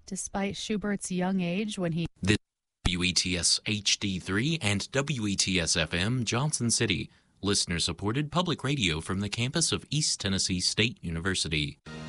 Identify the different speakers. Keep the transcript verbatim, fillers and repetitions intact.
Speaker 1: Despite Schubert's young age when he...
Speaker 2: This W E T S H D three and W E T S F M Johnson City, listener-supported public radio from the campus of East Tennessee State University.